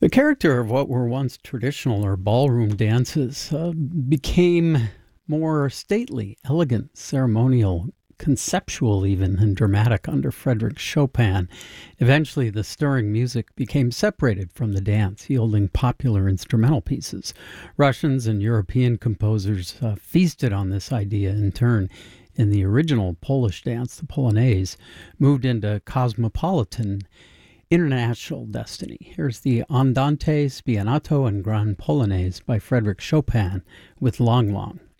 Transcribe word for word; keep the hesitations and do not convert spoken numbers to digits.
The character of what were once traditional or ballroom dances uh, became more stately, elegant, ceremonial, conceptual even, and dramatic under Frédéric Chopin. Eventually, the stirring music became separated from the dance, yielding popular instrumental pieces. Russians and European composers uh, feasted on this idea in turn. In the original Polish dance, the Polonaise moved into cosmopolitan international destiny. Here's the Andante, Spianato, and Grand Polonaise by Frédéric Chopin with Long Long.